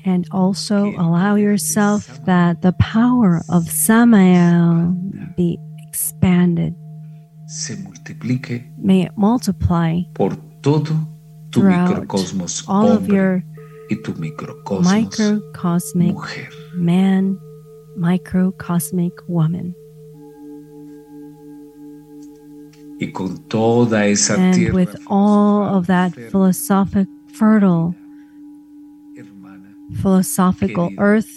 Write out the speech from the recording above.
And also allow yourself that the power of Samael be expanded. Se multiplique May it multiply por todo tu microcosmos all of hombre your y tu microcosmos microcosmic mujer. man, microcosmic woman. Y con toda esa And tierra with all of that philosophical hermana, earth